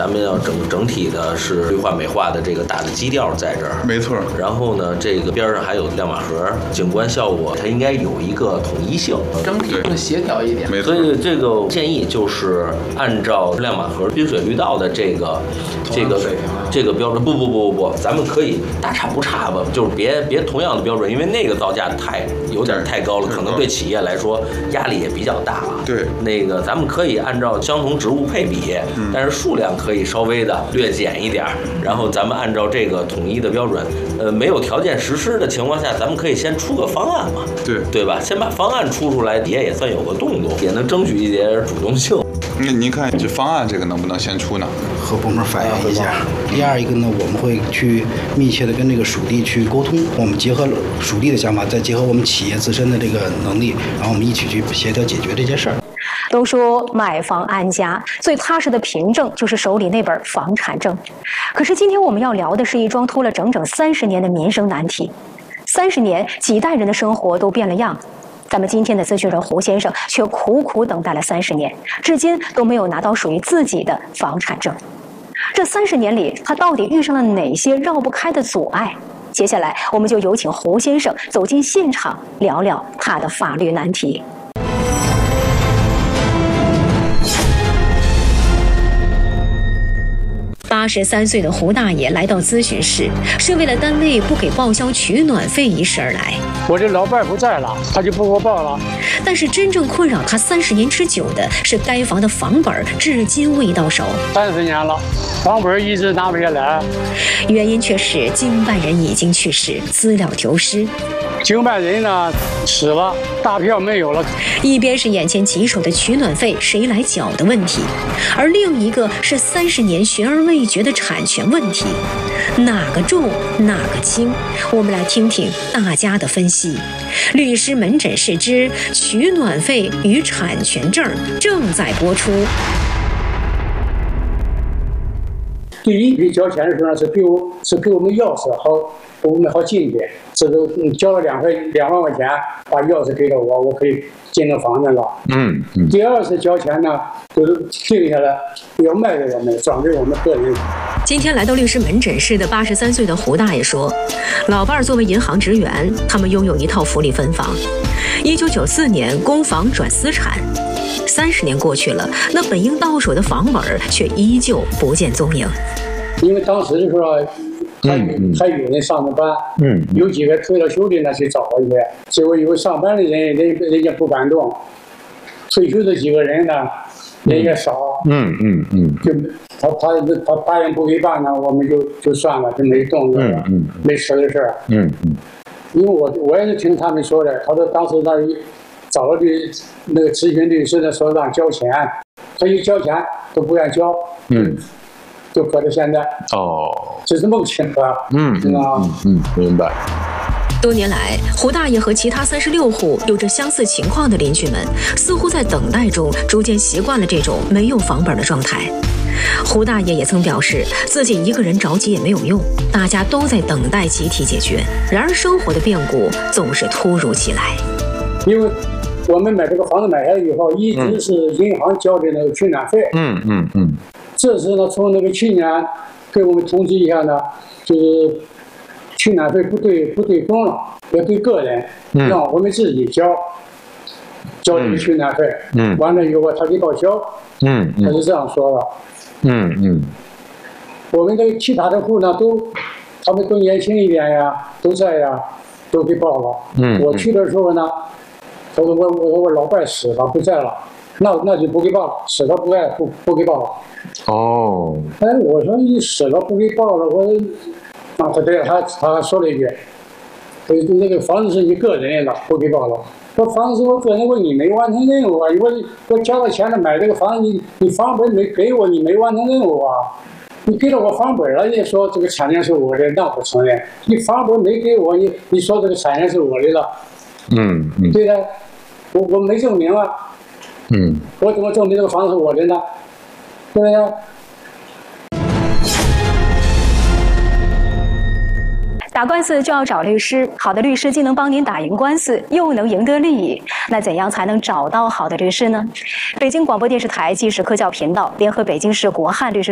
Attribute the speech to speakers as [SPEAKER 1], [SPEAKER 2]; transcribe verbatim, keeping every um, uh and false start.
[SPEAKER 1] 咱们要整整体的是绿化美化的这个大的基调在这儿，
[SPEAKER 2] 没错。
[SPEAKER 1] 然后呢，这个边上还有亮马河，景观效果它应该有一个统一性，
[SPEAKER 3] 整体更协调一点。
[SPEAKER 2] 没错。
[SPEAKER 1] 所以这个建议就是按照亮马河滨水绿道的这个这个这个标准，不不不不不，咱们可以大差不差吧，就是别别同样的标准，因为那个造价太有点太高了，可能对企业来说压力也比较大了。
[SPEAKER 2] 对，
[SPEAKER 1] 那个咱们可以按照相同植物配比，嗯、但是数量可以稍微的略减一点，然后咱们按照这个统一的标准，呃，没有条件实施的情况下，咱们可以先出个方案嘛，
[SPEAKER 2] 对
[SPEAKER 1] 对吧？先把方案出出来，底下也算有个动作，也能争取一点主动性。
[SPEAKER 2] 那您看这方案这个能不能先出呢？
[SPEAKER 4] 和部门反映一下。第二一个呢，我们会去密切的跟这个属地去沟通，我们结合属地的想法，再结合我们企业自身的这个能力，然后我们一起去协调解决这件事儿。
[SPEAKER 5] 都说买房安家，最踏实的凭证就是手里那本房产证。可是今天我们要聊的是一桩拖了整整三十年的民生难题。三十年，几代人的生活都变了样。咱们今天的咨询人胡先生却苦苦等待了三十年，至今都没有拿到属于自己的房产证。这三十年里，他到底遇上了哪些绕不开的阻碍？接下来，我们就有请胡先生走进现场，聊聊他的法律难题。八十三岁的胡大爷来到咨询室，是为了单位不给报销取暖费一事而来。
[SPEAKER 6] 我这老伴儿不在了，他就不给我报了。
[SPEAKER 5] 但是真正困扰他三十年之久的是该房的房本至今未到手。
[SPEAKER 6] 三十年了，房本一直拿不下来。
[SPEAKER 5] 原因却是经办人已经去世，资料丢失。
[SPEAKER 6] 经办人呢死了，大票没有了。
[SPEAKER 5] 一边是眼前棘手的取暖费谁来缴的问题，而另一个是三十年悬而未决的产权问题，哪个重哪个轻？我们来听听大家的分析。律师门诊室之取暖费与产权证正在播出。
[SPEAKER 6] 第一笔交钱的时候呢，是给我是给我们钥匙，好我们好进去。这都交了两块两万块钱，把钥匙给了我，我可以进那房子了。嗯嗯。第二次交钱呢，就是定下来要卖给我们，转给我们个人。
[SPEAKER 5] 今天来到律师门诊室的八十三岁的胡大爷说，老伴儿作为银行职员，他们拥有一套福利分房。一九九四年公房转私产，三十年过去了，那本应到手的房本却依旧不见踪影。
[SPEAKER 6] 因为当时的时候还有、嗯、还有人上着班，嗯，有几个退了休的呢去找一些，结果有上班的人人人家不敢动，退休的几个人呢人也少，嗯嗯嗯，就他他他答应不给办呢，我们就就算了，就没动这个，嗯嗯，没实的事儿，嗯嗯，因为我我也是听他们说的，他说当时那找了律那个咨询律师的说让交钱，他一交钱都不愿交，嗯。就搁到现在哦，这是梦情吧？嗯，是吧？
[SPEAKER 2] 嗯嗯，明白。
[SPEAKER 5] 多年来，胡大爷和其他三十六户有着相似情况的邻居们，似乎在等待中逐渐习惯了这种没有房本的状态。胡大爷也曾表示，自己一个人着急也没有用，大家都在等待集体解决。然而，生活的变故总是突如其来。
[SPEAKER 6] 因为我们买这个房子买下来以后，一直是银行交的那个取暖费。嗯嗯嗯。这次呢，从那个去年给我们通知一下呢，就是取暖费不对不对公了，要对个人，嗯、让我们自己交，交这个取暖费。嗯，完了以后他给报销。嗯，他是这样说的。嗯嗯。我们这个其他的户呢，都他们都年轻一点呀，都在呀，都给报了。嗯，我去的时候呢，他说我我说我老伴死了不在了，那那就不给报了，死了不在不不给报了。哦，哎，我说你死了不给报了，我，啊，他对他他还说了一句，呃，那个房子是你个人的，不给报了。说房子是我个人，我你没完成任务啊！我我交了钱了买这个房子，你你房本没给我，你没完成任务啊！你给了我房本了，你说这个产权是我的，那不承认。你房本没给我，你你说这个产权是我的了，嗯嗯，对的，我我没证明啊，嗯，我怎么证明这个房子是我的呢？对呀。
[SPEAKER 5] 打官司就要找律师，好的律师既能帮您打赢官司，又能赢得利益。那怎样才能找到好的律师呢？北京广播电视台纪实科教频道联合北京市国汉律师